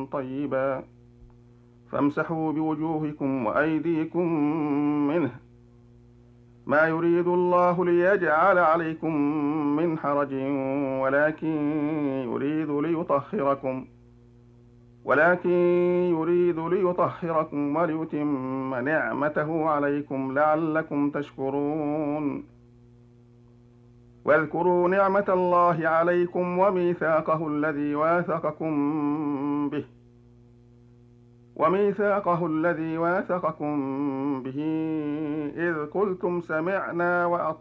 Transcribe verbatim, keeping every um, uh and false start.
طيبا فامسحوا بوجوهكم وأيديكم منه ما يريد الله ليجعل عليكم من حرج ولكن يريد ليطهركم ولكن يريد ليطهركم وليتم نعمته عليكم لعلكم تشكرون واذكروا نعمة الله عليكم وميثاقه الذي واثقكم به وميثاقه الذي واثقكم به إذ قلتم سمعنا وأطعنا